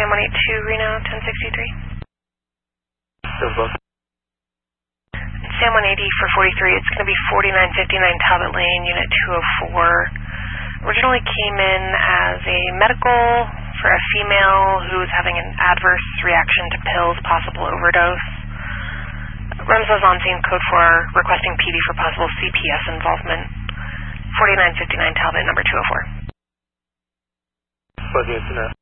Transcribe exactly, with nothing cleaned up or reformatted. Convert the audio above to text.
Sam one eight two, Reno, ten sixty-three. Sam one eighty for forty-three, it's going to be forty-nine fifty-nine Talbot Lane, Unit two oh four. Originally came in as a medical for a female who was having an adverse reaction to pills, possible overdose. R E M S was on scene, code four, requesting P D for possible C P S involvement. forty-nine fifty-nine Talbot, number two oh four. Fuzzy Internet.